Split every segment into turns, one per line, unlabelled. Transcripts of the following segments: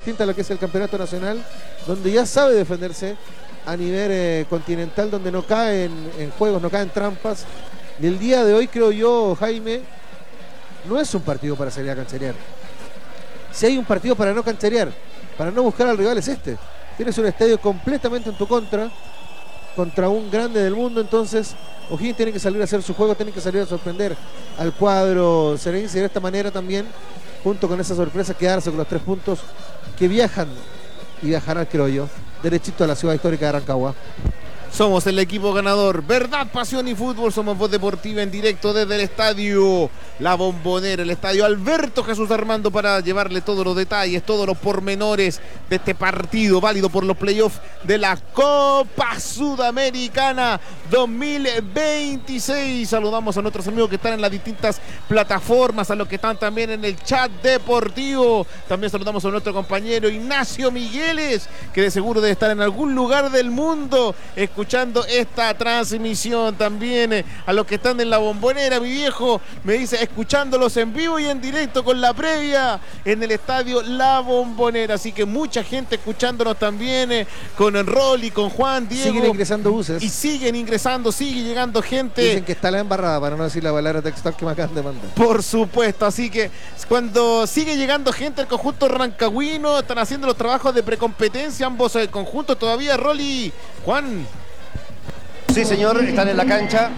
distinta a lo que es el campeonato nacional, donde ya sabe defenderse a nivel continental, donde no cae en juegos, no cae en trampas. Y el día de hoy, creo yo, Jaime, no es un partido para salir a cancherear. Si hay un partido para no cancherear, para no buscar al rival, es este. Tienes un estadio completamente en tu contra un grande del mundo, entonces O'Higgins tiene que salir a hacer su juego, tiene que salir a sorprender al cuadro serense y de esta manera también, junto con esa sorpresa, quedarse con los 3 puntos que viajan y viajarán, creo yo, derechito a la ciudad histórica de Rancagua.
Somos el equipo ganador, verdad, pasión y fútbol. Somos Voz Deportiva en directo desde el estadio La Bombonera, el estadio Alberto Jesús Armando, para llevarle todos los detalles, todos los pormenores de este partido válido por los playoffs de la Copa Sudamericana 2026. Saludamos a nuestros amigos que están en las distintas plataformas, a los que están también en el chat deportivo. También saludamos a nuestro compañero Ignacio Migueles, que de seguro debe estar en algún lugar del mundo escuchando esta transmisión. También a los que están en La Bombonera, mi viejo me dice, escuchándolos en vivo y en directo con la previa en el estadio La Bombonera. Así que mucha gente escuchándonos también, con el Rolly, con Juan, Diego.
Siguen ingresando buses.
Y siguen ingresando, sigue llegando gente.
Dicen que está la embarrada, para no decir la palabra textual que me acaban de mandar.
Por supuesto, así que cuando sigue llegando gente al conjunto rancagüino, están haciendo los trabajos de precompetencia ambos conjuntos todavía, Rolly, Juan.
Sí, señor, están en la cancha.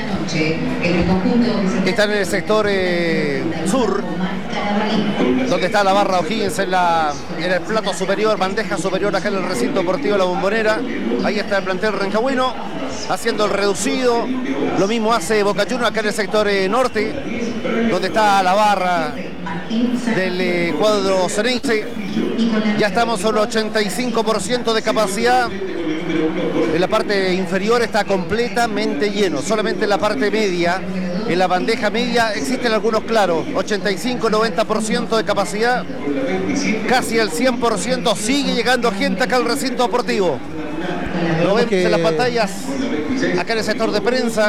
Están en el sector sur, donde está la barra O'Higgins en el plato superior, bandeja superior acá en el recinto deportivo La Bombonera. Ahí está el plantel rancagüino haciendo el reducido. Lo mismo hace Boca Juniors acá en el sector norte, donde está la barra del cuadro serense. Ya estamos en el 85% de capacidad. En la parte inferior está completamente lleno, solamente en la parte media, en la bandeja media existen algunos claros, 85-90% de capacidad, casi el 100%, sigue llegando gente acá al recinto deportivo. Lo vemos en las pantallas, acá en el sector de prensa,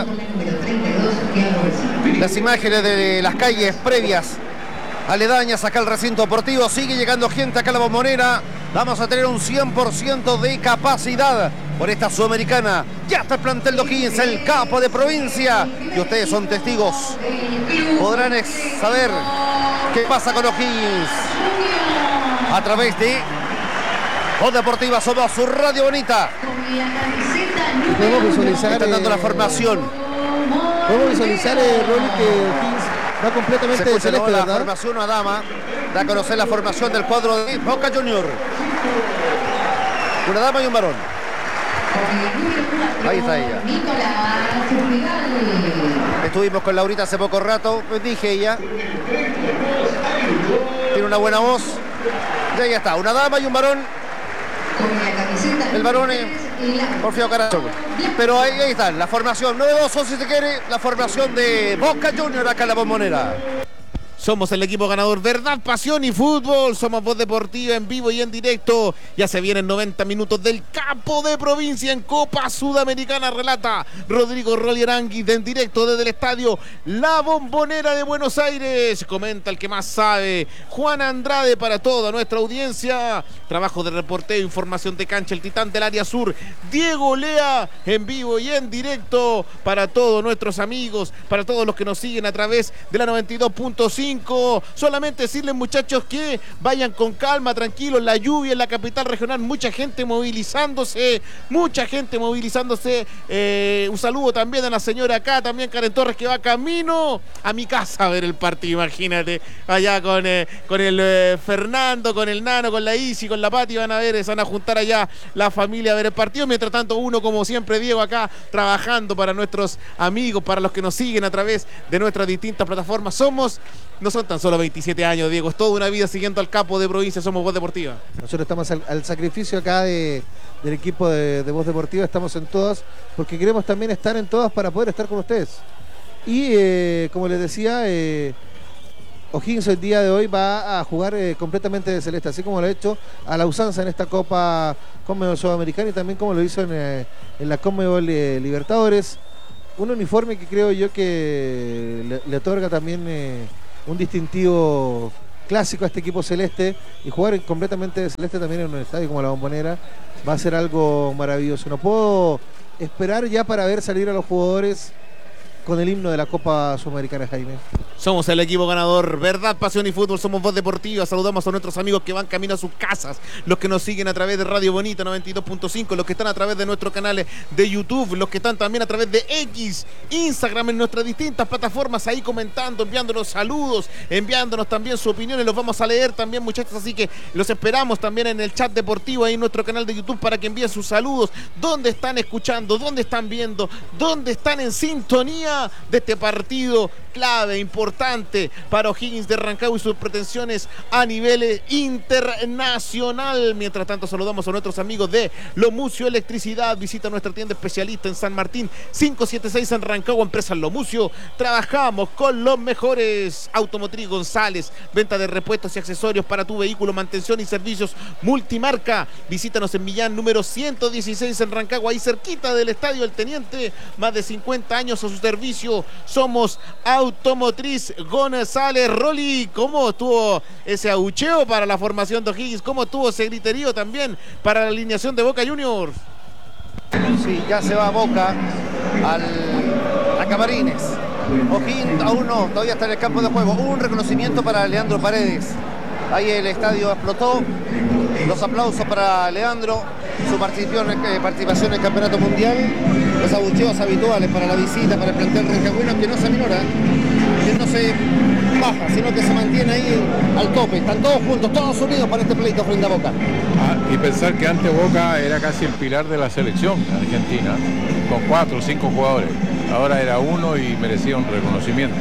las imágenes de las calles previas, aledañas acá al recinto deportivo, sigue llegando gente acá a La Bombonera. Vamos a tener un 100% de capacidad por esta Sudamericana. Ya está el plantel de O'Higgins, el capo de provincia. Y ustedes son testigos. Podrán saber qué pasa con O'Higgins a través de Voz Deportiva. Somos su radio bonita.
Podemos visualizar.
Están dando la formación.
Podemos visualizar, Rolly, que O'Higgins va completamente de celeste,
la
¿verdad?
formación Adama. Da a conocer la formación del cuadro de Boca Juniors. Una dama y un varón. Ahí está ella. Estuvimos con Laurita hace poco rato, pues dije ella. Tiene una buena voz. Y ahí está, una dama y un varón. El varón es Porfiado Carazo. Pero ahí está, la formación novedoso, si se quiere, la formación de Boca Juniors acá en La Bombonera.
Somos el equipo ganador, verdad, pasión y fútbol. Somos Voz Deportiva en vivo y en directo. Ya se vienen 90 minutos del capo de provincia en Copa Sudamericana. Relata Rodrigo Rolly Aranguis en directo desde el estadio La Bombonera de Buenos Aires. Comenta el que más sabe, Juan Andrade, para toda nuestra audiencia. Trabajo de reporteo, información de cancha, el titán del área sur, Diego Lea, en vivo y en directo para todos nuestros amigos, para todos los que nos siguen a través de la 92.5. Solamente decirles, muchachos, que vayan con calma, tranquilos. La lluvia en la capital regional, mucha gente movilizándose. Un saludo también a la señora acá, también Karen Torres, que va camino a mi casa a ver el partido. Imagínate, allá con el Fernando, con el Nano, con la Isi, con la Pati, van a juntar allá la familia a ver el partido. Mientras tanto, uno, como siempre, Diego, acá trabajando para nuestros amigos, para los que nos siguen a través de nuestras distintas plataformas. No son tan solo 27 años, Diego, es toda una vida siguiendo al capo de provincia. Somos Voz Deportiva.
Nosotros estamos al sacrificio acá del equipo de Voz Deportiva, estamos en todas, porque queremos también estar en todas para poder estar con ustedes. Y como les decía, O'Higgins el día de hoy va a jugar completamente de celeste, así como lo ha hecho a la usanza en esta Copa Conmebol Sudamericana y también como lo hizo en la Conmebol Libertadores. Un uniforme que creo yo que le otorga también un distintivo clásico a este equipo celeste, y jugar completamente de celeste también en un estadio como la Bombonera va a ser algo maravilloso. No puedo esperar ya para ver salir a los jugadores con el himno de la Copa Sudamericana, Jaime.
Somos el equipo ganador, verdad, pasión y fútbol, somos Voz Deportiva. Saludamos a nuestros amigos que van camino a sus casas, los que nos siguen a través de Radio Bonita 92.5, los que están a través de nuestros canales de YouTube, los que están también a través de X, Instagram, en nuestras distintas plataformas, ahí comentando, enviándonos saludos, enviándonos también sus opiniones, los vamos a leer también, muchachos, así que los esperamos también en el chat deportivo, ahí en nuestro canal de YouTube, para que envíen sus saludos, dónde están escuchando, dónde están viendo, dónde están en sintonía de este partido clave, importante para O'Higgins de Rancagua y sus pretensiones a nivel internacional. Mientras tanto, saludamos a nuestros amigos de Lomucio Electricidad. Visita nuestra tienda especialista en San Martín 576 en Rancagua, empresa Lomucio. Trabajamos con los mejores. Automotriz González, venta de repuestos y accesorios para tu vehículo, mantención y servicios multimarca. Visítanos en Millán número 116 en Rancagua, ahí cerquita del Estadio El Teniente. Más de 50 años a su servicio. Somos Automotriz González. Rolly, ¿cómo estuvo ese abucheo para la formación de O'Higgins? ¿Cómo estuvo ese griterío también para la alineación de Boca Juniors?
Sí, ya se va Boca a Camarines. O'Higgins aún no, todavía está en el campo de juego. Hubo un reconocimiento para Leandro Paredes. Ahí el estadio explotó. Los aplausos para Leandro, su participación en el Campeonato Mundial. Los abucheos habituales para la visita, para el plantel rancagüino, que no se aminora, que no se baja, sino que se mantiene ahí al tope. Están todos juntos, todos unidos para este pleito frente a Boca.
Y pensar que antes Boca era casi el pilar de la selección argentina, con 4 o 5 jugadores. Ahora era uno y merecía un reconocimiento.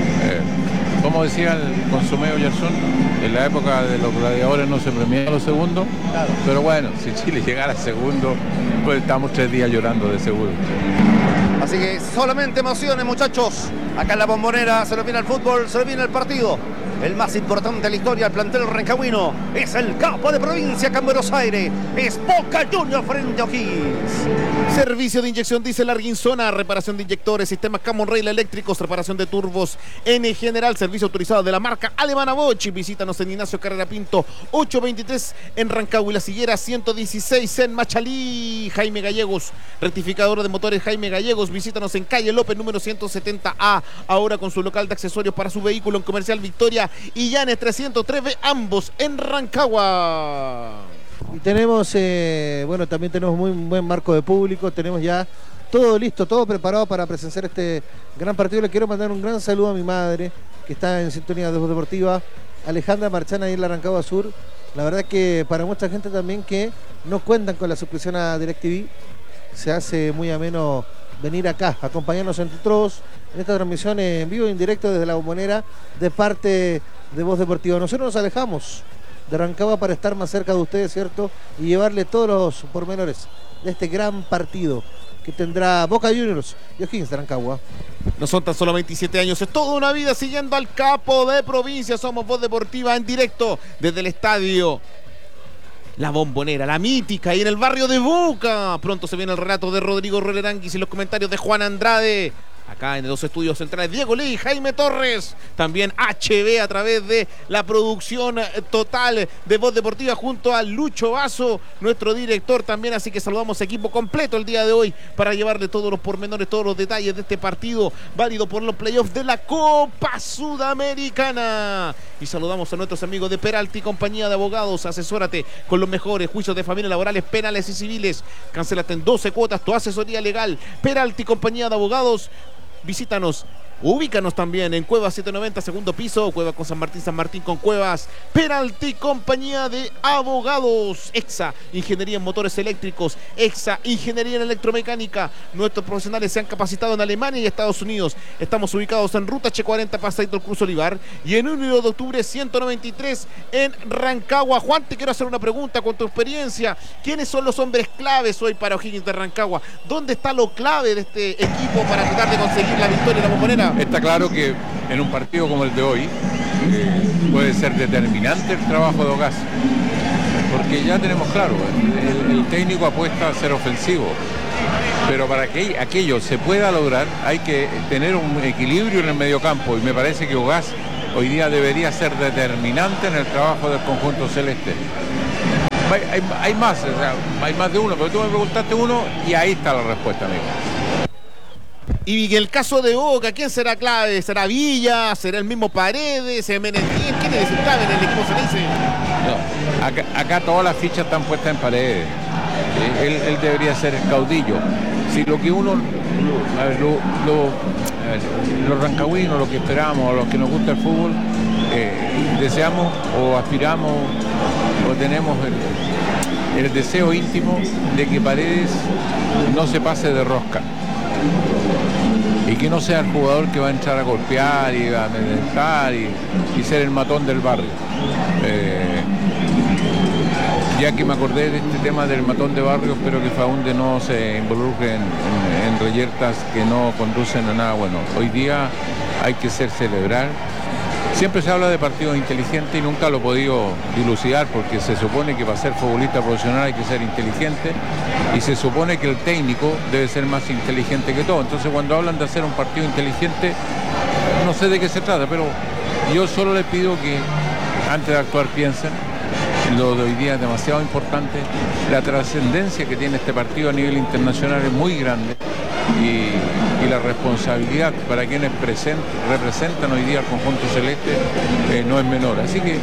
Como decía el consumeo Gerson, en la época de los gladiadores no se premiaban los segundos, claro. Pero bueno, si Chile llegara segundo, pues estamos 3 días llorando de seguro.
Así que solamente emociones, muchachos. Acá en la Bombonera se nos viene el fútbol, se nos viene el partido. El más importante de la historia, el plantel rancagüino, es el capo de provincia acá en Buenos Aires. Es Boca Juniors frente a O'Higgins.
Servicio de inyección diésel Arguinzona, reparación de inyectores, sistemas Camon Rail eléctricos, reparación de turbos en general, servicio autorizado de la marca alemana Bosch. Visítanos en Ignacio Carrera Pinto 823 en Rancagua y La Higuera 116 en Machalí. Jaime Gallegos, rectificador de motores Jaime Gallegos. Visítanos en calle López número 170A, ahora con su local de accesorios para su vehículo en Comercial Victoria y Llanes 303B, ambos en Rancagua.
Y tenemos, bueno, también tenemos muy buen marco de público, tenemos ya todo listo, todo preparado para presenciar este gran partido. Le quiero mandar un gran saludo a mi madre, que está en sintonía de Voz Deportiva, Alejandra Marchana, ahí en la Rancagua Sur. La verdad que para mucha gente también que no cuentan con la suscripción a DirecTV, se hace muy ameno venir acá, acompañarnos entre todos en esta transmisión en vivo e indirecto desde la Bombonera de parte de Voz Deportiva. Nosotros nos alejamos de Rancagua para estar más cerca de ustedes, ¿cierto? Y llevarle todos los pormenores de este gran partido que tendrá Boca Juniors y O'Higgins de Rancagua.
No son tan solo 27 años, es toda una vida siguiendo al capo de provincia. Somos Voz Deportiva en directo desde el estadio La Bombonera, la mítica, y en el barrio de Boca. Pronto se viene el relato de Rodrigo Roleranguis y los comentarios de Juan Andrade. Acá en los estudios centrales, Diego Lee, Jaime Torres, también HB a través de la producción total de Voz Deportiva junto a Lucho Vaso, nuestro director también. Así que saludamos equipo completo el día de hoy para llevarle todos los pormenores, todos los detalles de este partido válido por los playoffs de la Copa Sudamericana. Y saludamos a nuestros amigos de Peralti, compañía de abogados. Asesórate con los mejores juicios de familia, laborales, penales y civiles. Cancélate en 12 cuotas tu asesoría legal. Peralti, compañía de abogados. Visítanos, ubícanos también en Cuevas 790, segundo piso, Cueva con San Martín con Cuevas. Peralti, compañía de abogados. EXA, ingeniería en motores eléctricos. EXA, ingeniería en electromecánica. Nuestros profesionales se han capacitado en Alemania y Estados Unidos. Estamos ubicados en Ruta H40, Pasadito el Cruz Olivar, y en 1 de octubre 193 en Rancagua. Juan, te quiero hacer una pregunta con tu experiencia. ¿Quiénes son los hombres claves hoy para O'Higgins de Rancagua? ¿Dónde está lo clave de este equipo para tratar de conseguir la victoria en la Bombonera?
Está claro que en un partido como el de hoy puede ser determinante el trabajo de Ogaz, porque ya tenemos claro, el técnico apuesta a ser ofensivo, pero para que aquello se pueda lograr hay que tener un equilibrio en el mediocampo, y me parece que Ogaz hoy día debería ser determinante en el trabajo del conjunto celeste. Hay más, o sea, hay más de uno, pero tú me preguntaste uno y ahí está la respuesta, amigo.
Y en el caso de Boca, ¿quién será clave? ¿Será Villa? ¿Será el mismo Paredes? ¿Menetín? ¿Quién es clave en el equipo celense?
No, acá todas las fichas están puestas en Paredes. Él debería ser el caudillo. Si lo que uno, los rancagüinos, lo que esperamos, los que nos gusta el fútbol, deseamos o aspiramos o tenemos el deseo íntimo de que Paredes no se pase de rosca y que no sea el jugador que va a entrar a golpear y a amedrentar y ser el matón del barrio. Ya que me acordé de este tema del matón de barrio, espero que Faúnde no se involucre en reyertas que no conducen a nada bueno. Hoy día hay que celebrar. Siempre se habla de partidos inteligentes y nunca lo he podido dilucidar, porque se supone que para ser futbolista profesional hay que ser inteligente y se supone que el técnico debe ser más inteligente que todo. Entonces cuando hablan de hacer un partido inteligente, no sé de qué se trata, pero yo solo les pido que antes de actuar piensen. Lo de hoy día es demasiado importante. La trascendencia que tiene este partido a nivel internacional es muy grande y la responsabilidad para quienes representan hoy día al conjunto celeste no es menor. Así que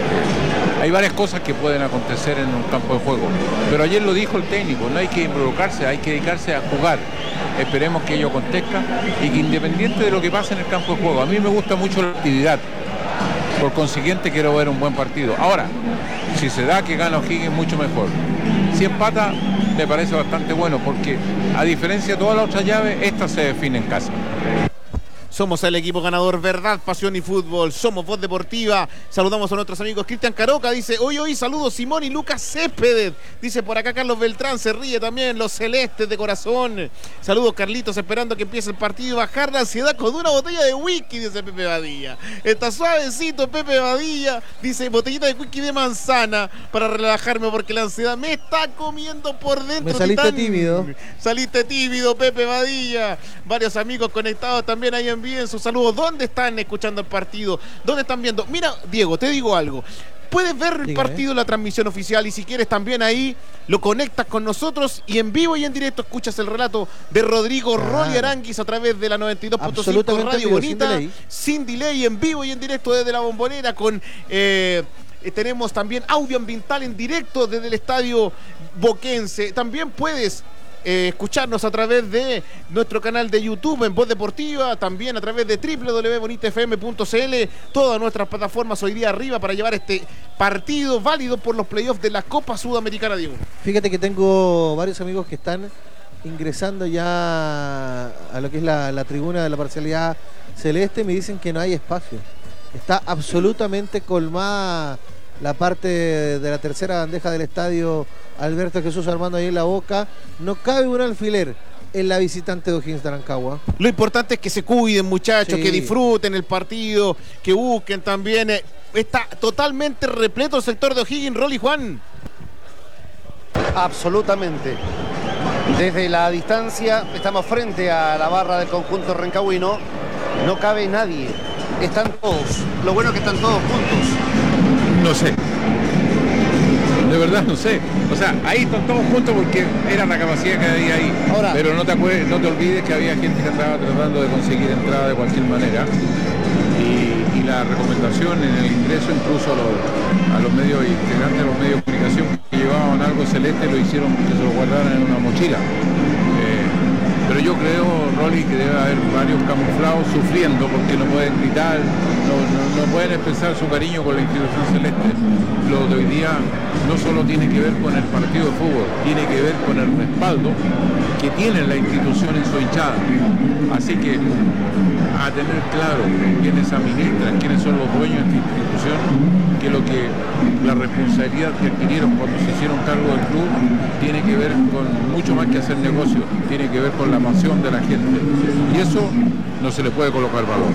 hay varias cosas que pueden acontecer en un campo de juego. Pero ayer lo dijo el técnico, no hay que involucrarse, hay que dedicarse a jugar. Esperemos que ello acontezca y que independiente de lo que pase en el campo de juego, a mí me gusta mucho la actividad. Por consiguiente quiero ver un buen partido. Ahora, si se da que gana O'Higgins, mucho mejor. Si empata, me parece bastante bueno, porque a diferencia de todas las otras llaves, esta se define en casa.
Somos el equipo ganador, verdad, pasión y fútbol. Somos Voz Deportiva. Saludamos a nuestros amigos. Cristian Caroca dice, hoy, saludos Simón y Lucas Céspedes. Dice por acá Carlos Beltrán, se ríe también, los celestes de corazón. Saludos Carlitos, esperando que empiece el partido y bajar la ansiedad con una botella de whisky, dice Pepe Badilla. Está suavecito Pepe Badilla, dice botellita de whisky de manzana para relajarme porque la ansiedad me está comiendo por dentro.
Me saliste
Titán.
tímido.
Saliste tímido, Pepe Badilla. Varios amigos conectados también ahí en sus saludos. ¿Dónde están escuchando el partido? ¿Dónde están viendo? Mira, Diego, te digo algo. Puedes ver el partido en la transmisión oficial y si quieres también ahí lo conectas con nosotros y en vivo y en directo escuchas el relato de Rodrigo Rolly Aranguis a través de la 92.5 Radio Bonita, sin delay, en vivo y en directo desde la Bombonera con... tenemos también audio ambiental en directo desde el estadio boquense. También puedes escucharnos a través de nuestro canal de YouTube en Voz Deportiva, también a través de www.bonitafm.cl, todas nuestras plataformas hoy día arriba para llevar este partido válido por los playoffs de la Copa Sudamericana, Diego.
Fíjate que tengo varios amigos que están ingresando ya a lo que es la tribuna de la parcialidad celeste, me dicen que no hay espacio, está absolutamente colmada la parte de la tercera bandeja del estadio Alberto Jesús Armando ahí en La Boca, no cabe un alfiler en la visitante de O'Higgins de Rancagua.
Lo importante es que se cuiden, muchachos,
sí,
que disfruten el partido, que busquen también. Está totalmente repleto el sector de O'Higgins, Rolly, Juan.
Absolutamente. Desde la distancia estamos frente a la barra del conjunto rancagüino, no cabe nadie, están todos, lo bueno es que están todos juntos.
No sé. De verdad no sé. O sea, ahí están todos juntos porque era la capacidad que había ahí.
Ahora,
pero no te olvides que había gente que andaba tratando de conseguir entrada de cualquier manera. Y la recomendación en el ingreso, incluso a los medios integrantes de los medios de comunicación que llevaban algo celeste, lo hicieron que se lo guardaran en una mochila. Pero yo creo, Rolly, que debe haber varios camuflados sufriendo porque no pueden gritar, no pueden expresar su cariño con la institución celeste. Lo de hoy día no solo tiene que ver con el partido de fútbol, tiene que ver con el respaldo que tiene la institución en su hinchada. Así que a tener claro quiénes administran, quiénes son los dueños de esta institución, que la responsabilidad que adquirieron cuando se hicieron cargo del club tiene que ver con mucho más que hacer negocio, tiene que ver con la pasión de la gente. Y eso no se le puede colocar valor.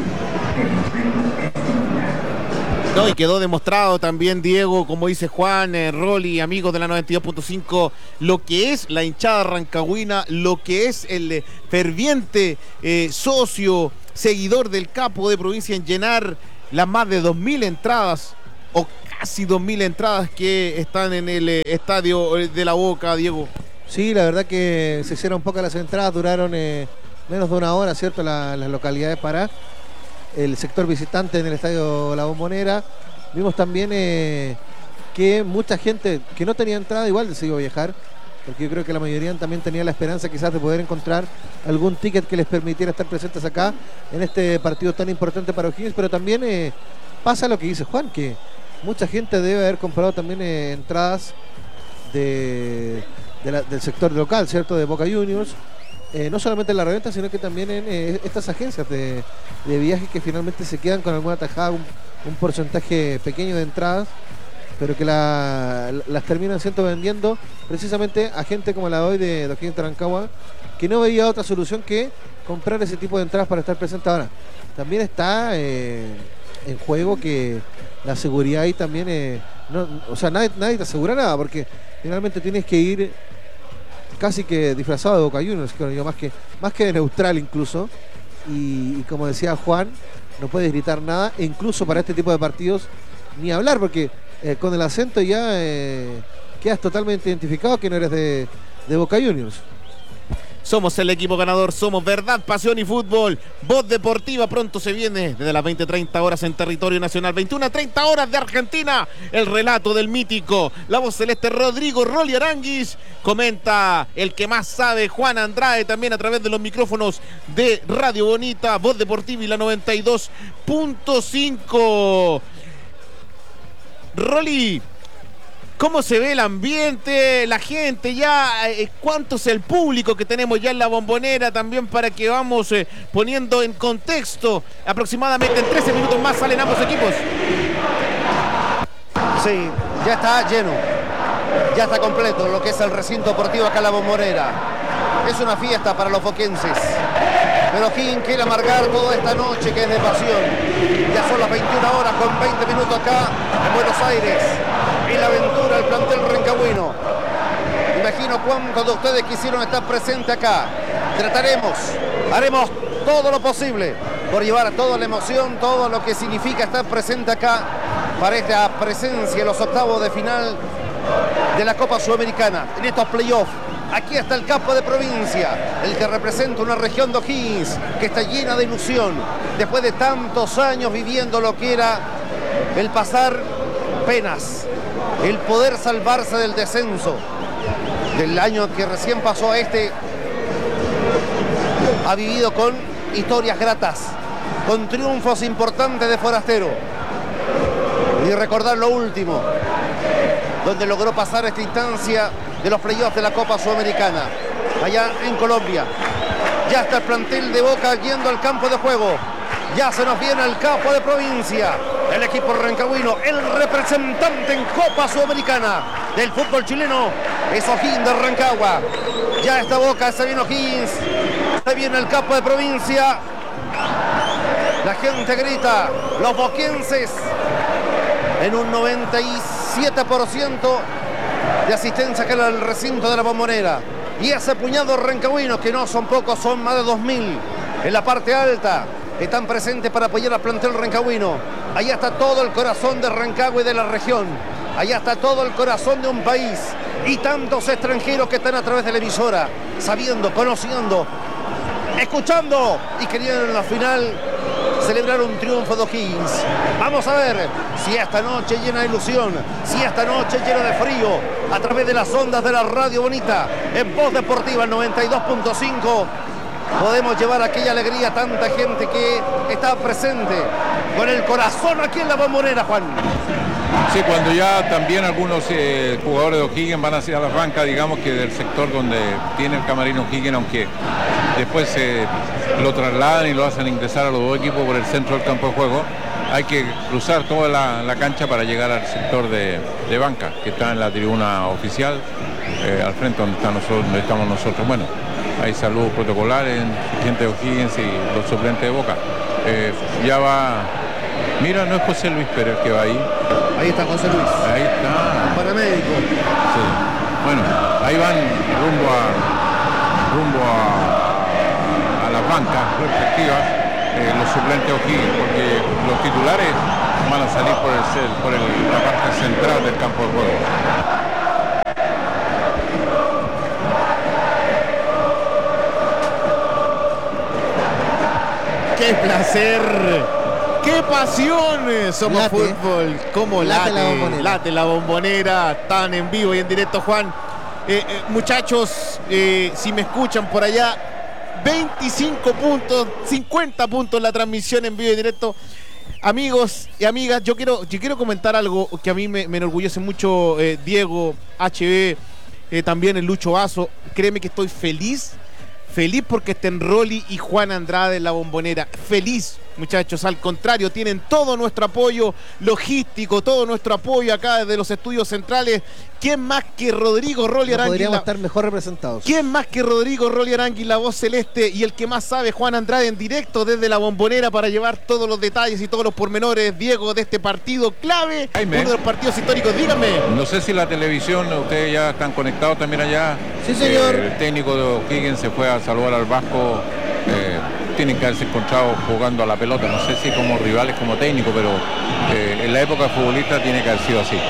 No, y quedó demostrado también, Diego, como dice Juan, Rolly, amigos de la 92.5, lo que es la hinchada rancagüina, lo que es el ferviente socio, seguidor del capo de provincia en llenar las más de 2.000 entradas o casi 2.000 entradas que están en el estadio de La Boca, Diego.
Sí, la verdad que se hicieron pocas las entradas, duraron menos de una hora, ¿cierto? Las localidades para el sector visitante en el estadio La Bombonera. Vimos también que mucha gente que no tenía entrada igual decidió viajar, porque yo creo que la mayoría también tenía la esperanza quizás de poder encontrar algún ticket que les permitiera estar presentes acá en este partido tan importante para O'Higgins. Pero también pasa lo que dice Juan, que mucha gente debe haber comprado también entradas del sector local, ¿cierto? De Boca Juniors, no solamente en la reventa, sino que también en estas agencias de viajes que finalmente se quedan con alguna tajada, un porcentaje pequeño de entradas, pero que las terminan siendo vendiendo precisamente a gente como la de hoy de O'Higgins Rancagua, que no veía otra solución que comprar ese tipo de entradas para estar presente. Ahora, también está en juego que la seguridad ahí también, o sea, nadie te asegura nada, porque finalmente tienes que ir casi que disfrazado de Boca Juniors, creo yo, más que de neutral incluso, y como decía Juan, no puedes gritar nada, e incluso para este tipo de partidos ni hablar, porque con el acento ya quedas totalmente identificado que no eres de Boca Juniors.
Somos el equipo ganador, somos Verdad, Pasión y Fútbol. Voz Deportiva pronto se viene desde las 20:30 horas en territorio nacional. 21:30 horas de Argentina. El relato del mítico, la voz celeste Rodrigo Rolly Aranguis. Comenta el que más sabe, Juan Andrade, también a través de los micrófonos de Radio Bonita, Voz Deportiva y la 92.5. Rolly, ¿cómo se ve el ambiente, la gente ya? ¿Cuánto es el público que tenemos ya en la Bombonera? También para que vamos poniendo en contexto. Aproximadamente en 13 minutos más salen ambos equipos.
Sí, ya está lleno. Ya está completo lo que es el recinto deportivo acá en la Bombonera. Es una fiesta para los boquenses. Pero O'Higgins quiere amargar toda esta noche que es de pasión. Ya son las 21 horas con 20 minutos acá en Buenos Aires. Y la aventura del plantel rancagüino. Imagino cuántos de ustedes quisieron estar presentes acá. Haremos todo lo posible por llevar toda la emoción, todo lo que significa estar presente acá para esta presencia en los octavos de final de la Copa Sudamericana, en estos playoffs. Aquí está el capo de provincia, el que representa una región de O'Higgins que está llena de ilusión, después de tantos años viviendo lo que era el pasar penas, el poder salvarse del descenso, del año que recién pasó a este, ha vivido con historias gratas, con triunfos importantes de Forastero. Y recordar lo último, donde logró pasar esta instancia de los playoffs de la Copa Sudamericana, allá en Colombia. Ya está el plantel de Boca yendo al campo de juego. Ya se nos viene el capo de provincia, el equipo rancagüino, el representante en Copa Sudamericana del fútbol chileno, es O'Higgins de Rancagua. Ya está Boca, se viene O'Higgins, se viene el capo de provincia. La gente grita, los boquenses, en un 97% de asistencia acá en el recinto de la Bombonera. Y ese puñado rancagüinos, que no son pocos, son más de 2.000 en la parte alta, están presentes para apoyar al plantel rancagüino. Allá está todo el corazón de Rancagua y de la región. Allá está todo el corazón de un país y tantos extranjeros que están a través de la emisora, sabiendo, conociendo, escuchando y queriendo en la final celebrar un triunfo de O'Higgins. Vamos a ver si esta noche llena de ilusión, si esta noche llena de frío, a través de las ondas de la Radio Bonita, en Voz Deportiva, el 92.5, podemos llevar aquella alegría a tanta gente que está presente con el corazón aquí en la Bombonera, Juan.
Sí, cuando ya también algunos jugadores de O'Higgins van hacia la banca, digamos que del sector donde tiene el camarín O'Higgins, aunque después lo trasladan y lo hacen ingresar a los dos equipos por el centro del campo de juego, hay que cruzar toda la cancha para llegar al sector de banca, que está en la tribuna oficial, al frente donde estamos nosotros. Bueno, hay saludos protocolares, gente de O'Higgins y los suplentes de Boca. Ya va, mira, no es José Luis Pérez que va ahí.
Ahí está José Luis.
Ahí está.
Paramédico.
Sí. Bueno, ahí van rumbo a las bancas respectivas. los suplentes O'Higgins, porque los titulares van a salir por la parte central del campo de juego.
¡Qué placer! ¡Qué pasión! Somos
Late.
Fútbol. ¿Cómo
Late la
late?
Bombonera.
Late la Bombonera. Tan en vivo y en directo, Juan. Muchachos, si me escuchan por allá, 25 puntos, 50 puntos la transmisión en vivo y directo. Amigos y amigas, yo quiero comentar algo que a mí me enorgullece mucho, Diego, HB, también el Lucho Vaso. Créeme que estoy feliz porque estén Rolly y Juan Andrade en la Bombonera. Feliz, muchachos. Al contrario, tienen todo nuestro apoyo logístico, todo nuestro apoyo acá desde los estudios centrales. ¿Quién más que Rodrigo Rolly
No
Arangui?
podríamos estar mejor representados.
¿Quién más que Rodrigo Rolly Arangui, la voz celeste, y el que más sabe, Juan Andrade, en directo desde la Bombonera para llevar todos los detalles y todos los pormenores, Diego, de este partido clave,
Jaime.
uno de los partidos históricos? Dígame.
No sé si la televisión, ustedes ya están conectados también allá.
Sí, señor.
El técnico de O'Higgins se fue a saludar al Vasco. Tienen que haberse encontrado jugando a la pelota, no sé si como rivales, como técnico, pero en la época futbolista tiene que haber sido así.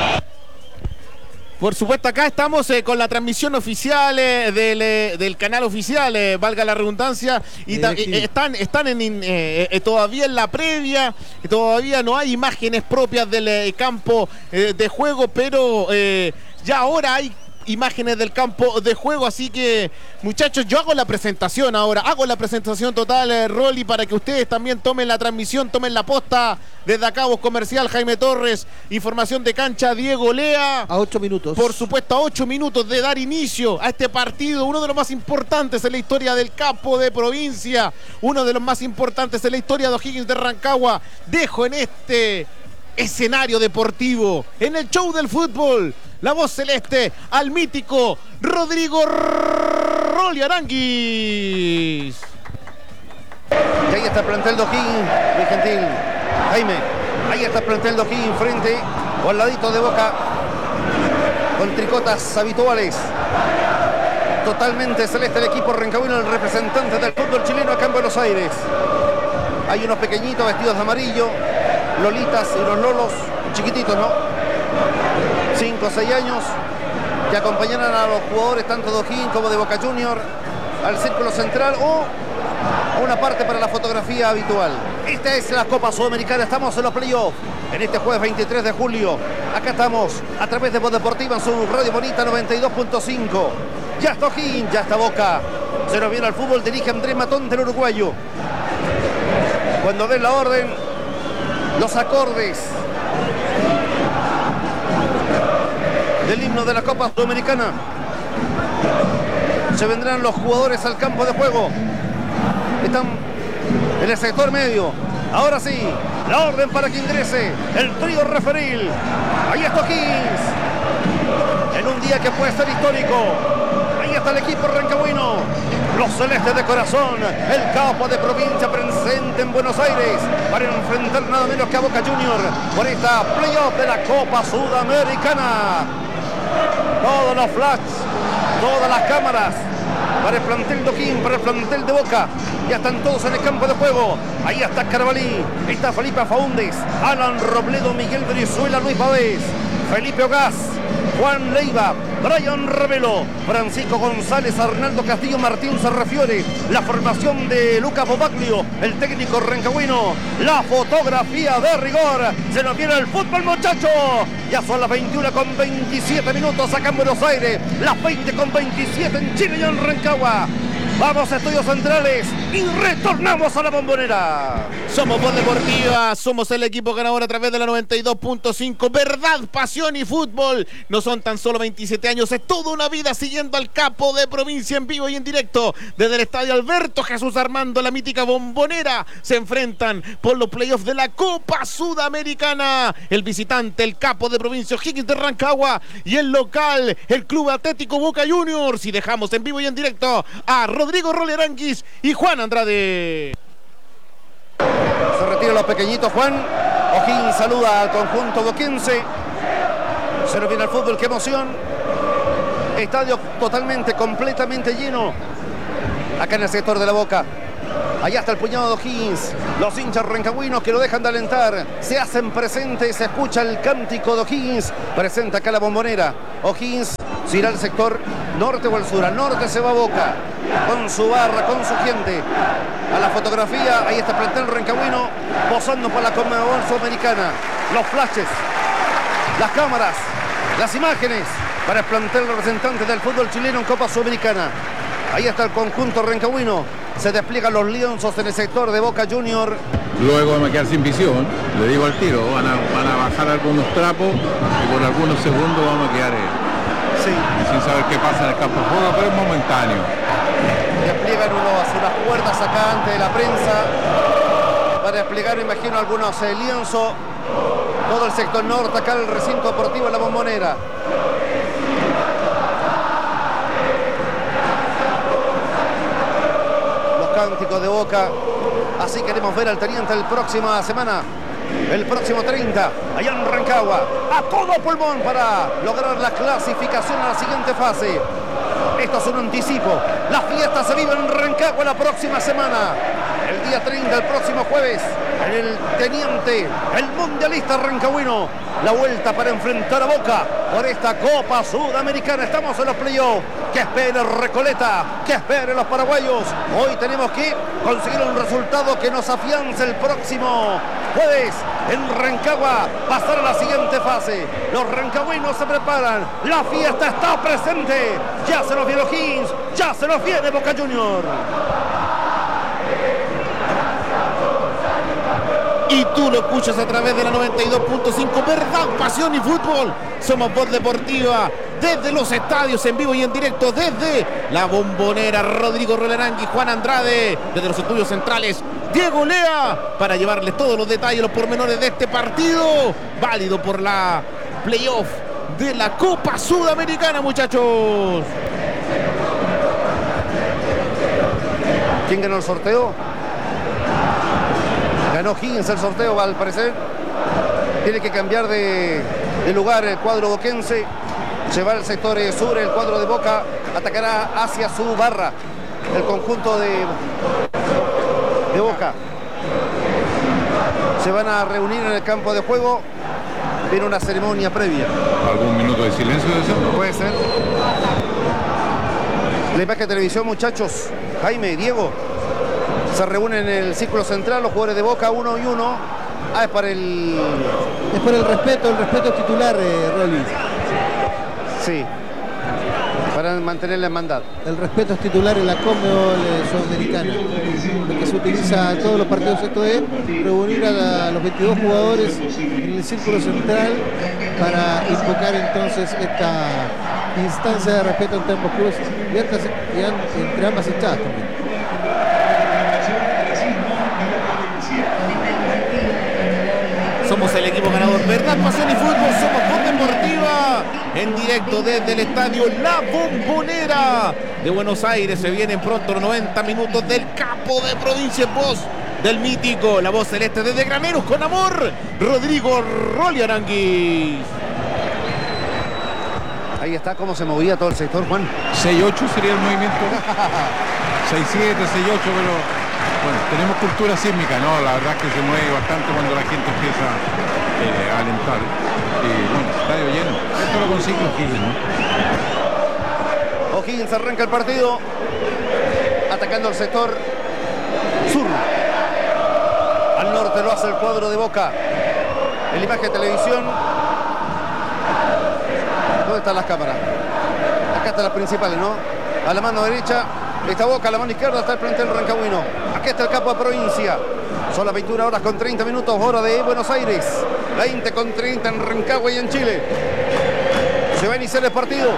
Por supuesto, acá estamos con la transmisión oficial del canal oficial, valga la redundancia, y están todavía en la previa, todavía no hay imágenes propias del campo de juego, pero ya ahora hay imágenes del campo de juego, así que muchachos, yo hago la presentación ahora, hago la presentación total, Rolly, para que ustedes también tomen la transmisión, tomen la posta desde acá, Voz Comercial, Jaime Torres, información de cancha, Diego Lea.
A 8 minutos.
Por supuesto, a 8 minutos de dar inicio a este partido, uno de los más importantes en la historia del campo de provincia, uno de los más importantes en la historia de O'Higgins de Rancagua. Dejo en este escenario deportivo, en el show del fútbol, la voz celeste al mítico Rodrigo Rolly Aranguis.
Y ahí está el plantel de O'Higgins, Luis Gentil, Jaime. Ahí está el plantel de O'Higgins frente o al ladito de Boca, con tricotas habituales. Totalmente celeste el equipo rancagüino, el representante del fútbol chileno acá en Buenos Aires. Hay unos pequeñitos vestidos de amarillo, lolitas y unos lolos chiquititos, ¿no? 5 o 6 años, que acompañarán a los jugadores tanto de O'Higgins como de Boca Junior al círculo central o una parte para la fotografía habitual. Esta es la Copa Sudamericana, estamos en los playoffs en este jueves 23 de julio. Acá estamos a través de Voz Deportiva en su Radio Bonita 92.5. Ya está O'Higgins, ya está Boca. Se nos viene al fútbol, dirige Andrés Matón del uruguayo. Cuando den la orden, los acordes del himno de la Copa Sudamericana, se vendrán los jugadores al campo de juego. Están en el sector medio. Ahora sí, la orden para que ingrese el trío referil. Ahí está O'Higgins, en un día que puede ser histórico. Ahí está el equipo rancagüino, los celestes de corazón, el capo de provincia presente en Buenos Aires para enfrentar nada menos que a Boca Junior por esta playoff de la Copa Sudamericana. Todos los flash, todas las cámaras para el plantel de O'Higgins, para el plantel de Boca. Ya están todos en el campo de juego. Ahí está Carvalí, está Felipe Faúndez, Alan Robledo, Miguel Brizuela, Luis Pavés, Felipe Ogaz, Juan Leiva, Brian Ravelo, Francisco González, Arnaldo Castillo, Martín Serrafiore, la formación de Lucas Bobaglio, el técnico rancagüino, la fotografía de rigor. Se nos viene el fútbol, muchachos. Ya son las 21:27 minutos acá en Buenos Aires, las 20:27 en Chile y en Rancagua. Vamos a estudios centrales y retornamos a la Bombonera.
Somos Voz Deportiva, somos el equipo ganador a través de la 92.5. Verdad, pasión y fútbol. No son tan solo 27 años, es toda una vida siguiendo al capo de provincia en vivo y en directo. Desde el estadio Alberto Jesús Armando, la mítica Bombonera, se enfrentan por los playoffs de la Copa Sudamericana. El visitante, el capo de provincia O'Higgins de Rancagua, y el local, el Club Atlético Boca Juniors. Y dejamos en vivo y en directo a Rodrigo Rolly Aranguis y Juan Andrade.
Se retiran los pequeñitos, Juan. O'Higgins saluda al conjunto boquense. Se nos viene el fútbol, qué emoción. Estadio totalmente, completamente lleno acá en el sector de la Boca. Allá está el puñado de O'Higgins. Los hinchas rancagüinos que lo dejan de alentar. Se hacen presentes, se escucha el cántico de O'Higgins. Presenta acá la Bombonera. O'Higgins se irá al sector norte o al sur. Al norte se va a Boca. Con su barra, con su gente. A la fotografía, ahí está el plantel rancagüino. Posando por la Conmebol Sudamericana. Los flashes, las cámaras, las imágenes para el plantel representante del fútbol chileno en Copa Sudamericana. Ahí está el conjunto rancagüino. Se despliegan los lienzos en el sector de Boca Junior.
Luego vamos a quedar sin visión, le digo al tiro, van a bajar algunos trapos y por algunos segundos vamos a quedar sin saber qué pasa en el campo de juego, pero es momentáneo.
Despliegan unas puertas acá ante de la prensa para desplegar, imagino, algunos lienzos. Todo el sector norte, acá el recinto deportivo de la Bombonera. Cántico de Boca. Así queremos ver al teniente la próxima semana, el próximo 30, allá en Rancagua, a todo pulmón para lograr la clasificación a la siguiente fase. Esto es un anticipo. La fiesta se vive en Rancagua la próxima semana, el día 30, el próximo jueves. El teniente, el mundialista rancagüino, la vuelta para enfrentar a Boca por esta Copa Sudamericana. Estamos en los playoffs. Que espere Recoleta, que espere los paraguayos. Hoy tenemos que conseguir un resultado que nos afiance el próximo jueves en Rancagua, pasar a la siguiente fase. Los rancagüinos se preparan, la fiesta está presente. Ya se nos viene O'Higgins, ya se nos viene Boca Junior.
Y tú lo escuchas a través de la 92.5, verdad, pasión y fútbol. Somos Voz Deportiva, desde los estadios en vivo y en directo, desde la Bombonera. Rodrigo Rolerangui, Juan Andrade, desde los estudios centrales, Diego Lea, para llevarles todos los detalles, los pormenores de este partido, válido por la playoff de la Copa Sudamericana, muchachos.
¿Quién ganó el sorteo? Ganó Higgins el sorteo, al parecer. Tiene que cambiar de lugar el cuadro boquense. Se va al sector sur, el cuadro de Boca atacará hacia su barra. El conjunto de Boca. Se van a reunir en el campo de juego. Viene una ceremonia previa.
¿Algún minuto de silencio de eso?
Puede ser. La imagen de televisión, muchachos. Jaime, Diego. Se reúnen en el círculo central los jugadores de Boca, 1 y 1. Es para el...
Es por el respeto titular, Rolly.
Sí. Para mantener la hermandad.
El respeto es titular en la Conmebol Sudamericana. Lo que se utiliza en todos los partidos, esto es reunir a los 22 jugadores en el círculo central para invocar entonces esta instancia de respeto entre ambos clubes y entre ambas hinchadas también.
Somos el equipo ganador, verdad, pasión y fútbol. Somos Voz Deportiva, en directo desde el estadio La Bombonera de Buenos Aires. Se vienen pronto los 90 minutos del capo de provincia, voz del mítico, la voz celeste desde Graneros con amor, Rodrigo Rolerangui.
Ahí está cómo se movía todo el sector, Juan.
6-8 sería el movimiento. 6-7, 6-8, pero... Bueno, tenemos cultura sísmica, ¿no? La verdad es que se mueve bastante cuando la gente empieza a alentar. Y bueno, estadio lleno. Esto lo consigue O'Higgins, ¿no?
O'Higgins arranca el partido atacando el sector sur. Al norte lo hace el cuadro de Boca. En la imagen de televisión. ¿Dónde están las cámaras? Acá están las principales, ¿no? A la mano derecha está Boca, a la mano izquierda está el plantel rancagüino. Aquí está el capo de provincia. Son las 21 horas con 30 minutos, hora de Buenos Aires. 20 con 30 en Rancagua y en Chile. Se va a iniciar el partido.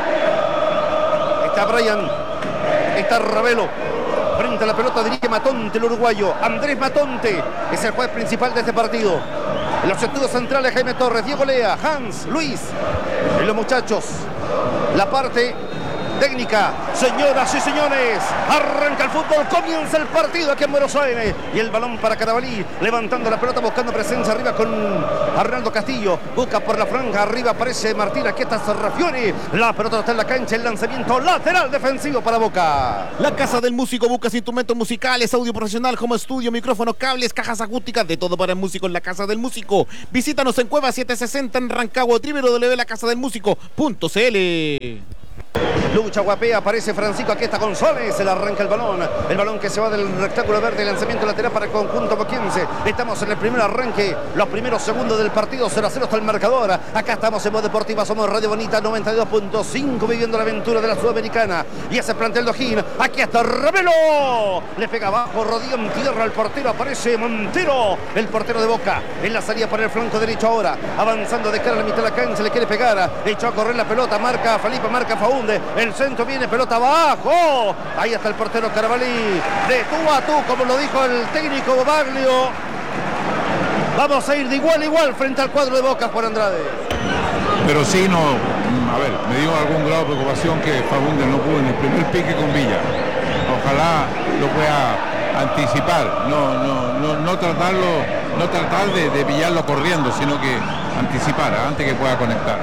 Está Brian. Está Ravelo. Frente a la pelota dirige Matonte, el uruguayo. Andrés Matonte es el juez principal de este partido. En los estudios centrales, Jaime Torres, Diego Lea, Hans, Luis. Y los muchachos. La parte técnica. Señoras y señores, arranca el fútbol, comienza el partido aquí en Buenos Aires. Y el balón para Carabalí, levantando la pelota, buscando presencia arriba con Arnaldo Castillo. Busca por la franja, arriba aparece Martín, aquí está Sarrafiori. La pelota está en la cancha, el lanzamiento lateral defensivo para Boca.
La Casa del Músico, buscas instrumentos musicales, audio profesional, home estudio, micrófonos, cables, cajas acústicas, de todo para el músico en la Casa del Músico. Visítanos en Cueva 760 en Rancagua, www.lacasadelmusico.cl.
Lucha, guapea, aparece Francisco, aquí está González, se le arranca el balón que se va del rectángulo verde, lanzamiento lateral para el conjunto boquense. Estamos en el primer arranque, los primeros segundos del partido, 0-0 está el marcador. Acá estamos en Voz Deportiva, somos Radio Bonita 92.5, viviendo la aventura de la Sudamericana. Y ese plantel de O'Higgins, aquí está Ravelo, le pega abajo, rodilla en tierra al portero, aparece Montero, el portero de Boca, en la salida para el flanco derecho ahora, avanzando de cara a la mitad de la cancha, le quiere pegar, echó a correr la pelota, marca Felipe, marca Faúnde. El centro viene, pelota abajo. Ahí está el portero Carabalí. De tú a tú, como lo dijo el técnico Baglio. Vamos a ir de igual a igual frente al cuadro de Boca, Juan Andrade.
Pero sí, no, a ver, me dio algún grado de preocupación que Faúndez no pudo en el primer pique con Villa. Ojalá lo pueda anticipar, no tratar de pillarlo corriendo, sino que anticipar antes que pueda conectar.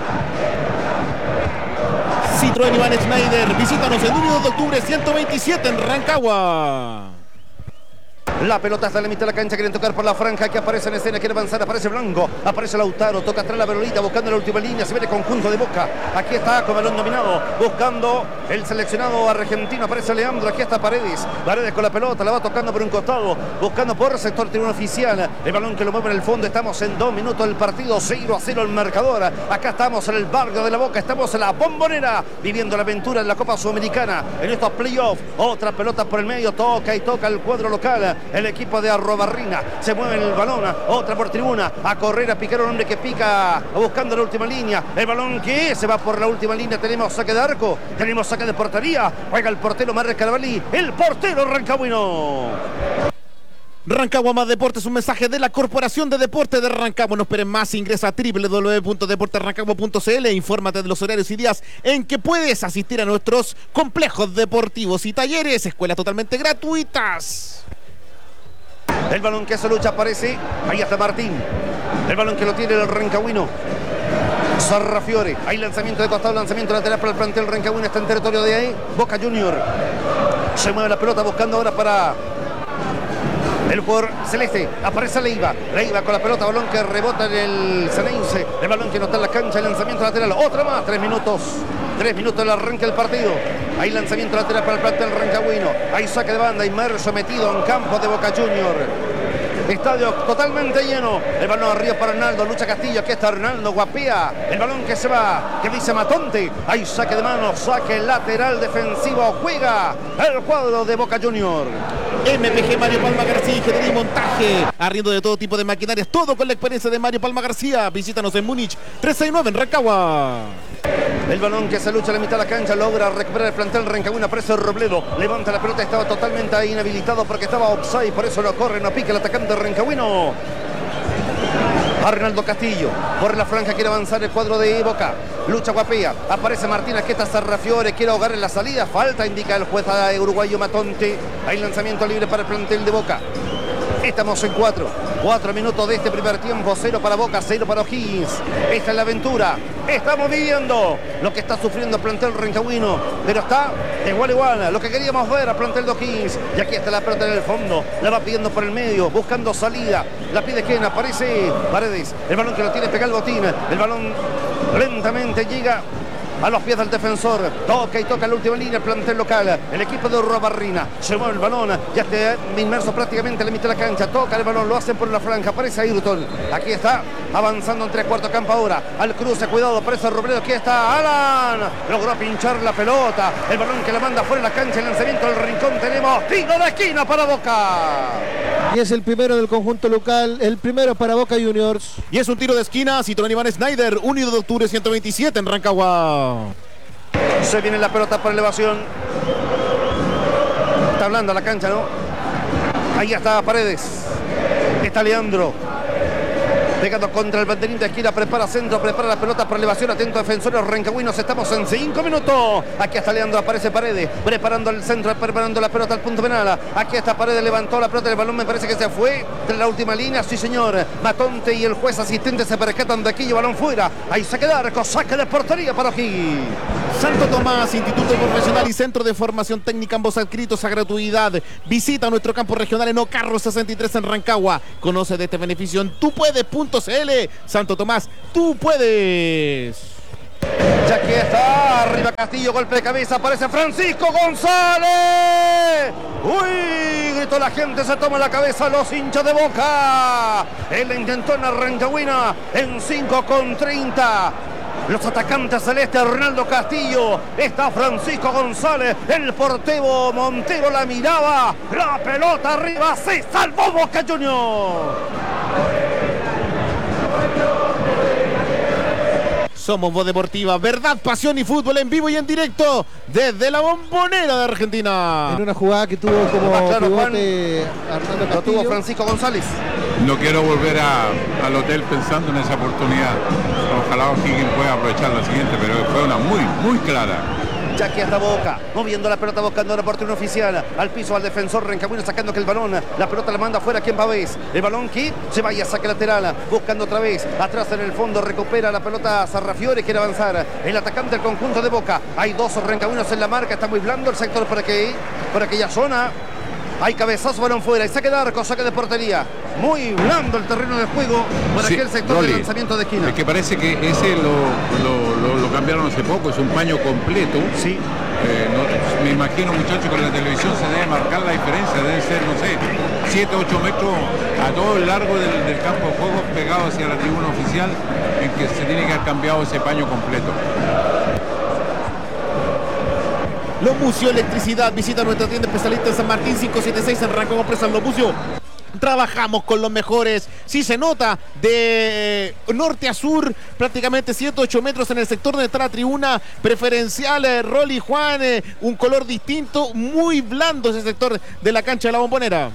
Citroën Iván Schneider, visítanos el 1 de octubre 127 en Rancagua.
La pelota está en la mitad de la cancha, quieren tocar por la franja, que aparece en escena, quiere avanzar, aparece Blanco, aparece Lautaro, toca atrás la Verolita, buscando la última línea, se ve el conjunto de Boca, aquí está con balón dominado, buscando el seleccionado argentino, aparece Leandro, aquí está Paredes con la pelota, la va tocando por un costado, buscando por sector tribuna oficial, el balón que lo mueve en el fondo, estamos en 2 minutos del partido, 0-0 el marcador, acá estamos en el barrio de la Boca, estamos en la Bombonera, viviendo la aventura en la Copa Sudamericana, en estos playoffs, otra pelota por el medio, toca y toca el cuadro local, el equipo de Arrobarrina, se mueve el balón, otra por tribuna, a correr, a picar un hombre que pica, buscando la última línea, el balón que se va por la última línea, tenemos saque de arco, tenemos saque de portería, juega el portero Marre Carabalí, el portero rancagüino.
Rancagua Más Deportes, un mensaje de la Corporación de Deportes de Rancagua. No esperen más, ingresa a www.deportesrancagua.cl e infórmate de los horarios y días en que puedes asistir a nuestros complejos deportivos y talleres, escuelas totalmente gratuitas.
El balón que se lucha aparece, ahí está Martín, el balón que lo tiene el rancagüino. Sarrafiore, hay lanzamiento de costado, lanzamiento lateral para el plantel rancagüino, está en territorio de ahí, Boca Junior. Se mueve la pelota buscando ahora para el jugador celeste, aparece Leiva con la pelota, balón que rebota en el Ceneice, el balón que no está en la cancha, el lanzamiento lateral, otra más, 3 minutos el arranque del partido, hay lanzamiento lateral para el plantel rancagüino, hay saque de banda, inmerso, metido en campo de Boca Junior, estadio totalmente lleno, el balón arriba para Arnaldo, lucha Castillo, aquí está Arnaldo, guapea, el balón que se va, que dice Matonte, hay saque de mano, saque lateral defensivo, juega el cuadro de Boca Junior.
MPG Mario Palma García, ingeniería y montaje, arriendo de todo tipo de maquinarias, todo con la experiencia de Mario Palma García. Visítanos en Múnich 369 en Rancagua.
El balón que se lucha a la mitad de la cancha, logra recuperar el plantel rancagüino, aparece Robledo, levanta la pelota, estaba totalmente inhabilitado porque estaba offside, por eso no corre, no pica el atacante rancagüino. Arnaldo Castillo, por la franja quiere avanzar el cuadro de Boca, lucha guapea, aparece Martínez, que está Sarrafiore, quiere ahogar en la salida, falta, indica el juez uruguayo Matonte, hay lanzamiento libre para el plantel de Boca. Estamos en 4 minutos de este primer tiempo, 0 para Boca, 0 para O'Higgins. Esta es la aventura, estamos viviendo lo que está sufriendo el plantel rancagüino, pero está de igual a igual, lo que queríamos ver al plantel de O'Higgins. Y aquí está la pelota en el fondo, la va pidiendo por el medio, buscando salida, la pide Ken, aparece Paredes, el balón que lo tiene pegado el botín, el balón lentamente llega a los pies del defensor, toca y toca la última línea el plantel local, el equipo de Arrobarrina, se mueve el balón, ya está inmerso prácticamente en la mitad de la cancha, toca el balón, lo hacen por la franja, aparece Ayrton, aquí está, avanzando en 3/4 campo ahora, al cruce, cuidado, aparece Robledo, aquí está Alan, logró pinchar la pelota, el balón que la manda fuera de la cancha, el lanzamiento del rincón, tenemos tiro de esquina para Boca.
Y es el primero del conjunto local, el primero para Boca Juniors.
Y es un tiro de esquina, Citroën Iván Schneider, 1 de octubre 127 en Rancagua.
Se viene la pelota por elevación. Está blanda la cancha, ¿no? Ahí está Paredes. Está Leandro. Pegando contra el banderín de esquina, prepara centro, prepara la pelota por elevación, atento defensores rancagüinos, estamos en 5 minutos. Aquí está Leandro, aparece Paredes, preparando el centro, preparando la pelota al punto penal. Aquí está Paredes, levantó la pelota, el balón me parece que se fue de la última línea, sí señor. Matonte y el juez asistente se percatan de aquí y el balón fuera. Ahí saque de arco, saque de portería para O'Higgins.
Santo Tomás, Instituto Profesional y Centro de Formación Técnica, ambos adscritos a gratuidad. Visita nuestro campo regional en Ocarro 63 en Rancagua. Conoce de este beneficio en tupuedes.cl. Santo Tomás, tú puedes.
Ya aquí está, arriba Castillo, golpe de cabeza, aparece Francisco González. ¡Uy! Gritó la gente, se toma la cabeza los hinchas de Boca. Él la intentó en la Rancagüina en 5:30. Los atacantes celestes, Ronaldo Castillo, está Francisco González, el portero Montero la miraba, la pelota arriba, se salvó Boca Juniors.
Somos Voz Deportiva, verdad, pasión y fútbol en vivo y en directo desde la Bombonera de Argentina.
En una jugada que tuvo como
Claro,
pivote Armando
Lo
Castillo.
tuvo Francisco González.
No quiero volver al hotel pensando en esa oportunidad. Ojalá O'Higgins pueda aprovechar la siguiente, pero fue una muy clara.
Ya aquí está Boca, moviendo la pelota, buscando la portería oficial. Al piso, al defensor Rancagüino, sacando que el balón. La pelota la manda afuera, ¿quién va a ver? El balón que se vaya, saque lateral. Buscando otra vez, atrás en el fondo, recupera la pelota Sarrafiore, quiere avanzar. El atacante del conjunto de Boca. Hay dos Rancagüinos en la marca, está muy blando el sector por aquella zona. Hay cabezazo, balón fuera y saque de arco, saque de portería. Muy blando el terreno de juego por aquel sector de lanzamiento de esquina.
Es que parece que ese lo cambiaron hace poco, es un paño completo.
Sí.
Me imagino, muchachos, que en la televisión se debe marcar la diferencia, deben ser, no sé, 7, 8 metros a todo el largo del campo de juego, pegado hacia la tribuna oficial, en que se tiene que haber cambiado ese paño completo.
Lomucio Electricidad, visita nuestra tienda especialista en San Martín 576 en Rancagua, Presa Lomucio. Trabajamos con los mejores, sí se nota, de norte a sur, prácticamente 7-8 metros en el sector donde está la tribuna preferencial. Rolly Juan, un color distinto, muy blando ese sector de la cancha de la Bombonera.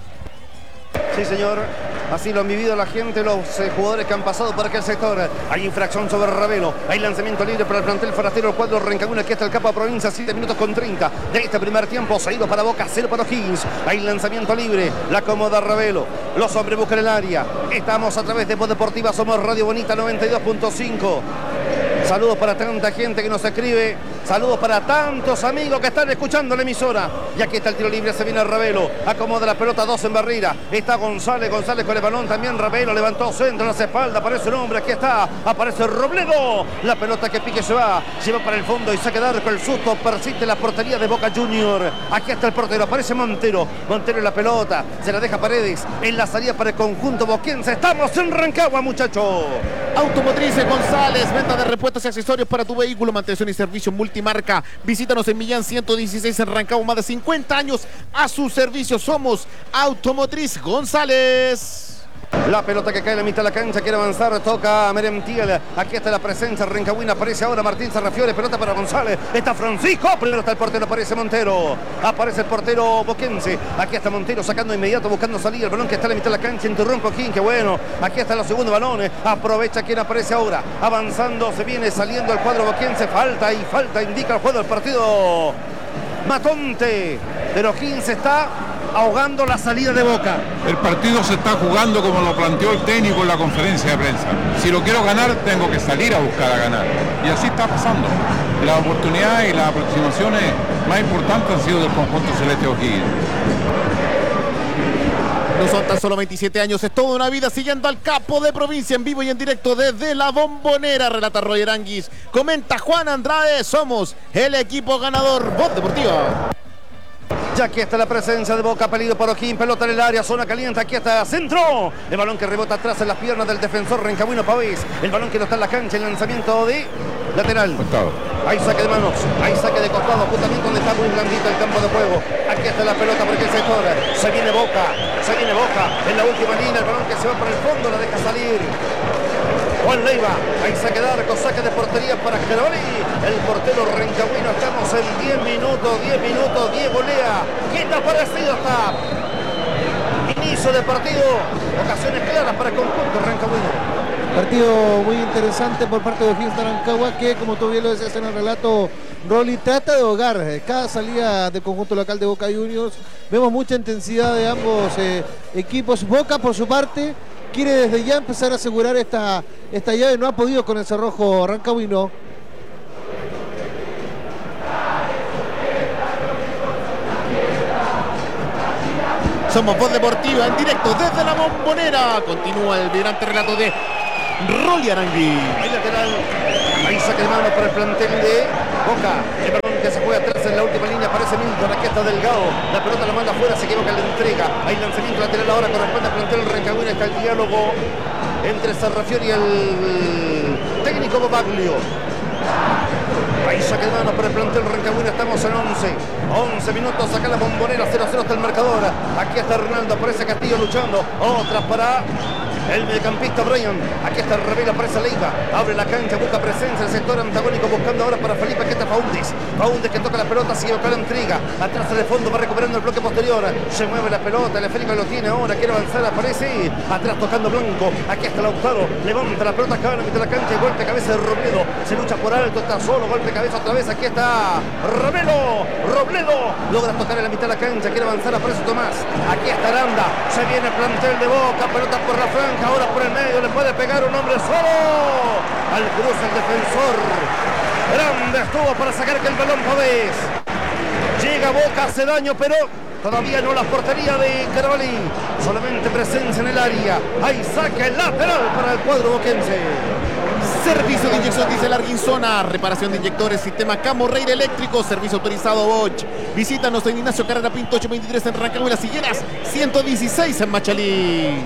Sí, señor. Así lo han vivido la gente, los jugadores que han pasado por aquel sector. Hay infracción sobre Ravelo. Hay lanzamiento libre para el plantel forastero, el cuadro Rancagüino. Aquí está el Capa Provincia, 7 minutos con 30 de este primer tiempo. Se ha ido para Boca, 0 para O'Higgins. Hay lanzamiento libre, la acomoda Ravelo. Los hombres buscan el área. Estamos a través de Voz Deportiva, somos Radio Bonita 92.5. Saludos para tanta gente que nos escribe. Saludos para tantos amigos que están escuchando la emisora. Y aquí está el tiro libre, se viene Ravelo. Acomoda la pelota, 2 en barrera. Está González con el balón también. Ravelo levantó centro en las espaldas. Aparece un hombre, aquí está. Aparece Robledo. La pelota que pique se va para el fondo y saque de arco. El susto persiste la portería de Boca Junior. Aquí está el portero, aparece Montero. Montero en la pelota, se la deja Paredes. En la salida para el conjunto boquense. Estamos en Rancagua, muchachos.
Automotrices González, venta de repuestos y accesorios para tu vehículo, mantención y servicio multimarca. Visítanos en Millán 116 en Rancagua, más de 50 años a su servicio. Somos Automotriz González.
La pelota que cae en la mitad de la cancha, quiere avanzar, toca a Merentiel. Aquí está la presencia, Rancagüina, aparece ahora Martín Sarrafiore, pelota para González. Está Francisco, primero está el portero, aparece Montero. Aparece el portero boquense. Aquí está Montero sacando inmediato, buscando salir. El balón que está en la mitad de la cancha, interrumpe O'Higgins, qué bueno. Aquí están los segundos balones. Aprovecha quien aparece ahora. Avanzando, se viene saliendo el cuadro boquense. Falta, indica el juego del partido. Matonte, pero O'Higgins está ahogando la salida de Boca.
El partido se está jugando como lo planteó el técnico en la conferencia de prensa. Si lo quiero ganar, tengo que salir a buscar a ganar. Y así está pasando. Las oportunidades y las aproximaciones más importantes han sido del conjunto celeste O'Higgins.
No son tan solo 27 años, es toda una vida siguiendo al capo de provincia en vivo y en directo desde la Bombonera, relata Roger Anguis. Comenta Juan Andrade, somos el equipo ganador. Voz Deportiva.
Ya aquí está la presencia de Boca, pedido por O'Higgins, pelota en el área, zona caliente, aquí está centro. El balón que rebota atrás en las piernas del defensor Rancagüino Pavés. El balón que no está en la cancha, el lanzamiento de lateral.
Costado.
Hay saque de manos, hay saque de costado, justamente donde está muy blandito el campo de juego. Aquí está la pelota porque el sector. Se viene Boca en la última línea, el balón que se va por el fondo, la deja salir Juan Leiva. Hay saque de arco, saque de portería para Geroli. El portero Rancagüino, estamos en 10 minutos, 10 golea. ¿Quién ha aparecido? Está Inicio de partido, ocasiones claras para el conjunto rancagüino.
Partido muy interesante por parte de O'Higgins de Rancagua, que como tú bien lo decías en el relato, Rolly, trata de ahogar cada salida del conjunto local de Boca Juniors. Vemos mucha intensidad de ambos equipos. Boca, por su parte, quiere desde ya empezar a asegurar esta llave. No ha podido con el cerrojo rancagüino.
Somos Voz Deportiva en directo desde la Bombonera. Continúa el vibrante relato de Rolly Arangui.
Ahí lateral, ahí saque de mano para el plantel de Boca. El balón que se juega atrás en la última línea, aparece Milton, aquí está Delgado. La pelota la manda afuera, se equivoca en la entrega. Hay lanzamiento lateral ahora, corresponde al plantel rancagüino. Está el diálogo entre Sarrafiori y el técnico Bobaglio. Ahí saque de mano para el plantel rancagüino, estamos en 11 minutos, acá la Bombonera, 0-0 hasta el marcador. Aquí está Hernando, aparece Castillo luchando, otra para el mediocampista Brian. Aquí está Revela, aparece Leiva, abre la cancha, busca presencia, el sector antagónico buscando ahora para Felipe. Aquí está Faúndez que toca la pelota, sigue con la intriga, atrás de fondo va recuperando el bloque posterior, se mueve la pelota, el Felipe lo tiene ahora, quiere avanzar, aparece atrás tocando Blanco. Aquí está Lautaro, levanta la pelota acá en la mitad de la cancha, golpe cabeza de Robledo, se lucha por alto, está solo, golpe cabeza otra vez. Aquí está Robledo logra tocar en la mitad de la cancha, quiere avanzar, aparece Tomás. Aquí está Aranda, se viene el plantel de Boca, pelota por la franja, ahora por el medio, le puede pegar un hombre solo al cruce el defensor. Grande estuvo para sacar que el balón Pavés. Llega Boca, hace daño, pero todavía no la portería de Carabalí. Solamente presencia en el área. Hay saque lateral para el cuadro boquense.
Servicio de inyección diésel Arguinzona, reparación de inyectores, sistema Camorreira eléctrico, servicio autorizado Bosch. Visítanos en Ignacio Carrera Pinto 823 en Rancagua y Las Higueras 116 en Machalí.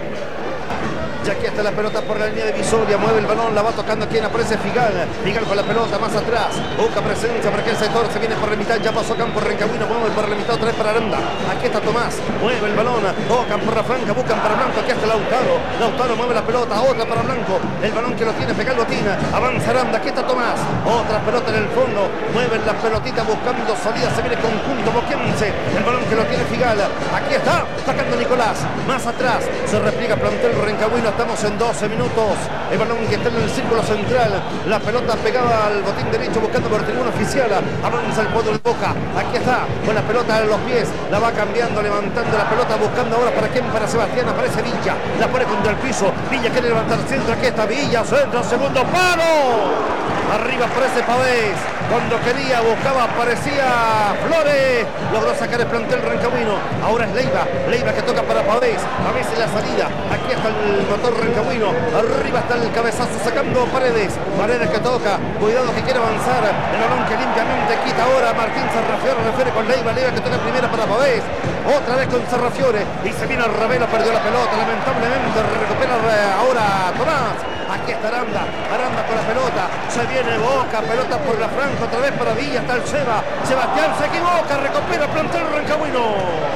Ya aquí está la pelota por la línea de Visoria, mueve el balón, la va tocando quien aparece Figal con la pelota más atrás, busca presencia para que el sector se viene por la mitad, ya pasó campo Rancagüino, mueve por la mitad otra vez para Aranda. Aquí está Tomás, mueve el balón, tocan por la franca, buscan para Blanco, aquí está Lautaro mueve la pelota, otra para Blanco, el balón que lo tiene Fecal Botina, avanza Aranda, aquí está Tomás, otra pelota en el fondo, mueven la pelotita buscando salida, se viene conjunto boquense, el balón que lo tiene Figal, aquí está, sacando Nicolás, más atrás, se repliega plantel Rancagüino. Estamos en 12 minutos. El balón que está en el círculo central. La pelota pegada al botín derecho buscando por tribuna oficial. Avanza el cuadro de Boca. Aquí está con la pelota en los pies. La va cambiando, levantando la pelota. Buscando ahora para quién, para Sebastián. Aparece Villa. La pone contra el piso. Villa quiere levantar centro. Aquí está Villa. Centro, segundo palo. Arriba aparece Pavés. Cuando quería, buscaba, aparecía Flores. Logró sacar el plantel rancagüino. Ahora es Leiva que toca para Pavés. Pavés en la salida. Aquí está el motor rancagüino. Arriba está el cabezazo sacando Paredes que toca. Cuidado que quiere avanzar. El balón que limpiamente quita ahora Martín Sarrafiore. Refiere con Leiva que toca primera para Pavés. Otra vez con Sarrafiore. Y se viene Ravelo, perdió la pelota. Lamentablemente recupera ahora Tomás. Aquí está Aranda con la pelota, se viene Boca, pelota por la franja, otra vez para Villa, está el Sebastián se equivoca, recupera el plantel rancagüino.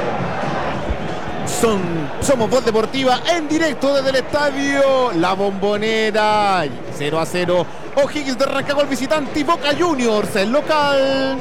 Somos Voz Deportiva en directo desde el estadio La Bombonera. 0-0, O'Higgins de Rancagua el visitante y Boca Juniors el local.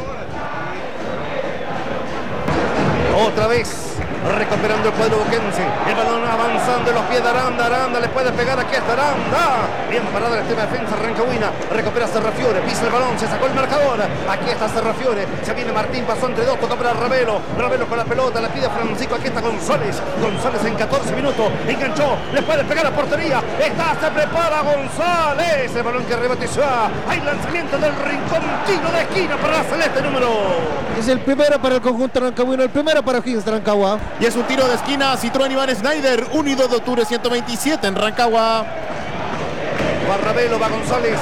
Otra vez recuperando el cuadro boquense, el balón avanzando en los pies de Aranda le puede pegar, aquí está Aranda, bien parada la extrema defensa rancagüina, recupera Sarrafiore, pisa el balón, se sacó el marcador, aquí está Sarrafiore, se viene Martín, pasó entre dos, toca para Ravelo con la pelota, le pide a Francisco, aquí está González en 14 minutos, enganchó, le puede pegar a portería, se prepara González, el balón que rebatizó, hay lanzamiento del rincón, tiro de esquina para la celeste número.
Es el primero para el conjunto rancagüino, el primero para O'Higgins de Rancagua.
Y es un tiro de esquina, Citroën Iván Schneider, 1 y 2 de octubre 127 en Rancagua.
Va Ravelo, va González.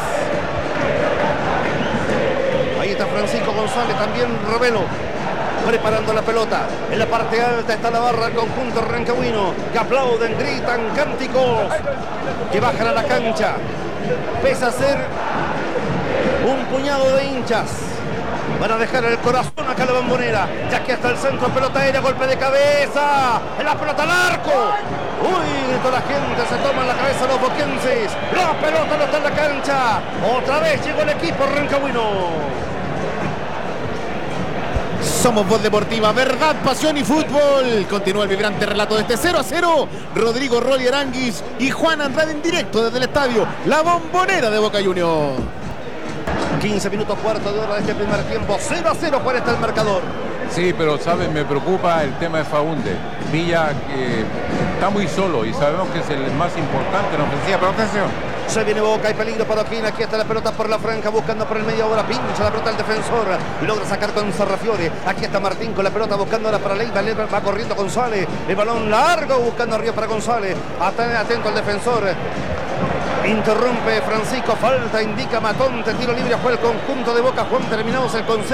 Ahí está Francisco González, también Ravelo. Preparando la pelota. En la parte alta está la barra del conjunto rancagüino. Que aplauden, gritan, cánticos. Que bajan a la cancha. Pese a ser un puñado de hinchas. Van a dejar el corazón acá a la Bombonera. Ya que hasta el centro, pelota aérea, golpe de cabeza. En la pelota al arco. Uy, gritó la gente, se toman la cabeza los boquenses. La pelota no está en la cancha. Otra vez llegó el equipo rancagüino.
Somos Voz Deportiva, verdad, pasión y fútbol. Continúa el vibrante relato de este 0-0. Rodrigo Rolly Aranguis y Juan Andrade en directo desde el estadio La Bombonera de Boca Juniors.
15 minutos, cuarto de hora de este primer tiempo. 0-0, ¿cuál está el marcador?
Sí, pero sabes, me preocupa el tema de Faúndez. Villa está muy solo y sabemos que es el más importante en la ofensiva. Pero atención.
Se viene Boca, hay peligro para Oquín. Aquí está la pelota por la franja, buscando por el medio ahora. Pincha la pelota al defensor. Logra sacar con Sarrafiore. Aquí está Martín con la pelota, buscándola para Leiva. Va corriendo González. El balón largo, buscando arriba para González. Atento al defensor. Interrumpe Francisco, falta, indica Matonte, tiro libre, fue el conjunto de Boca. Juan, terminados el concepto.